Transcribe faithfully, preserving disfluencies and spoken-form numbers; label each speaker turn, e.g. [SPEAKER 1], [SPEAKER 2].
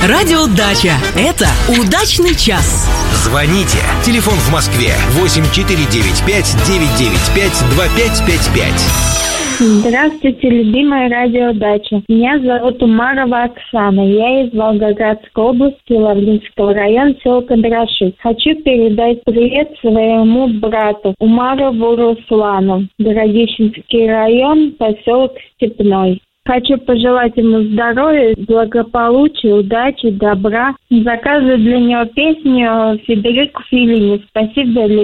[SPEAKER 1] Радио Дача. Это удачный час.
[SPEAKER 2] Звоните. Телефон в Москве восемь четыре девять пять девять девять пять два пять пять пять.
[SPEAKER 3] Здравствуйте, любимая радио Дача. Меня зовут Умарова Оксана. Я из Волгоградской области, Лавринского района, село Кондраши. Хочу передать привет своему брату Умарову Руслану. Городищенский район, поселок Степной. Хочу пожелать ему здоровья, благополучия, удачи, добра. Заказываю для него песню Федерико Феллини. Спасибо,